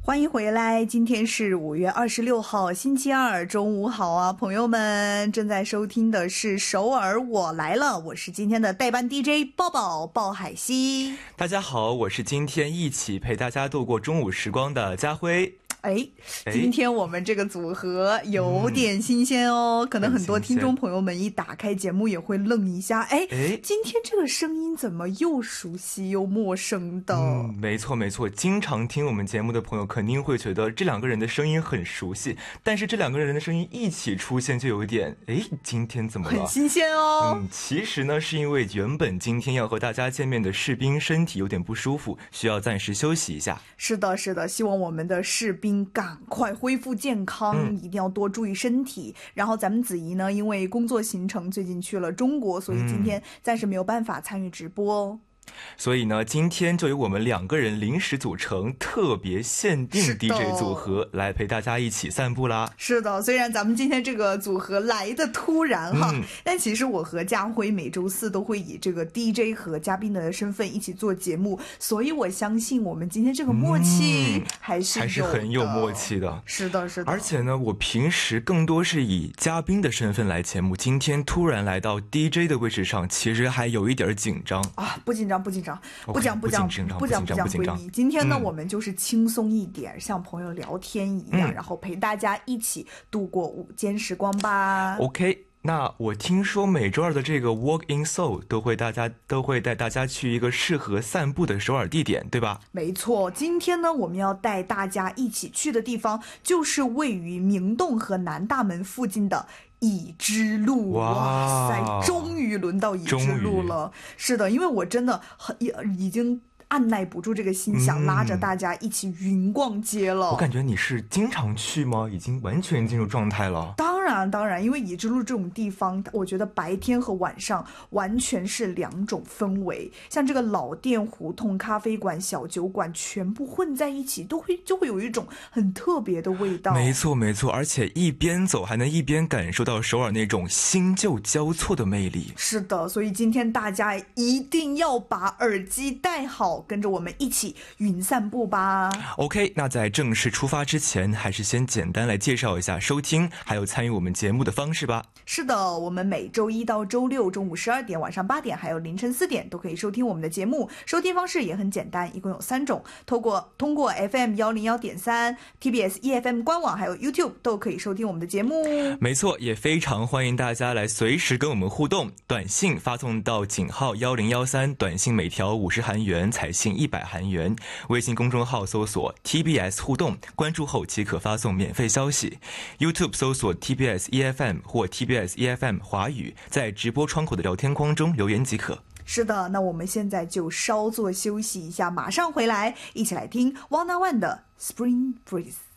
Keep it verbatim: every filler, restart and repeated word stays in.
欢迎回来，今天是五月二十六号星期二中午好啊，朋友们正在收听的是首尔我来了，我是今天的代班 D J 抱抱鲍海西。 大家好，我是今天一起陪大家度过中午时光的家辉。 哎，今天我们这个组合有点新鲜哦、嗯、可能很多听众朋友们一打开节目也会愣一下，哎，今天这个声音怎么又熟悉又陌生的？ 嗯，没错没错，经常听我们节目的朋友肯定会觉得这两个人的声音很熟悉，但是这两个人的声音一起出现就有一点，哎，今天怎么了？ 很新鲜哦。 嗯，其实呢是因为原本今天要和大家见面的士兵身体有点不舒服，需要暂时休息一下。 是的是的，希望我们的士兵赶快恢复健康、嗯、一定要多注意身体。然后咱们子怡呢因为工作行程最近去了中国，所以今天暂时没有办法参与直播哦、嗯所以呢今天就由我们两个人临时组成特别限定 D J 组合来陪大家一起散步啦。 是的，虽然咱们今天这个组合来的突然哈、嗯、但其实我和家辉每周四都会以这个 D J 和嘉宾的身份一起做节目，所以我相信我们今天这个默契还是、嗯、 还是很有默契的。 是的是的， 而且呢我平时更多是以嘉宾的身份来节目，今天突然来到 D J 的位置上，其实还有一点紧张啊。不紧张不紧张，不讲不讲不讲不讲闺蜜。今天呢、嗯、我们就是轻松一点，像朋友聊天一样、嗯、然后陪大家一起度过午间时光吧。 OK， 那我听说每周二的这个 Walk in Seoul 都会大家都会带大家去一个适合散步的首尔地点，对吧？ 没错，今天呢我们要带大家一起去的地方就是位于明洞和南大门附近的乙之路。哇塞，终于轮到乙之路了。是的，因为我真的很已经按耐不住这个心想、嗯、拉着大家一起云逛街了。 我感觉你是经常去吗？已经完全进入状态了。 当然当然，因为乙之路这种地方我觉得白天和晚上完全是两种氛围，像这个老店胡同咖啡馆小酒馆全部混在一起，都会就会有一种很特别的味道。 没错没错，而且一边走还能一边感受到首尔那种新旧交错的魅力。 是的，所以今天大家一定要把耳机戴好，跟着我们一起云散步吧。 OK， 那在正式出发之前还是先简单来介绍一下收听还有参与我们节目的方式吧。 是的，我们每周一到周六中午十二点、晚上八点还有凌晨四点都可以收听我们的节目。收听方式也很简单，一共有三种，通过通过 F M 一零一点三 T B S E F M 官网还有 YouTube 都可以收听我们的节目。 没错，也非常欢迎大家来随时跟我们互动，短信发送到井号一零一三，短信每条五十韩元，彩信一百韩元。微信公众号搜索 T B S 互动，关注后即可发送免费消息。 YouTube 搜索 T B S E F M 或 T B S E F M 华语，在直播窗口的聊天框中留言即可。 是的，那我们现在就稍作休息一下，马上回来一起来听 Wanna One 的 Spring Breeze。